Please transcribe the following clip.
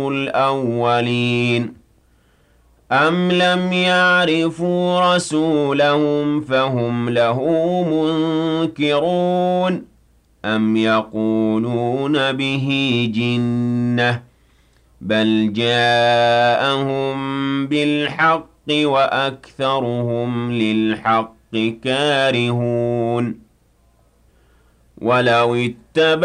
الأولين أم لم يعرفوا رسولهم فهم له منكرون أم يقولون به جنة بل جاءهم بالحق وأكثرهم للحق كارهون ولو اتبع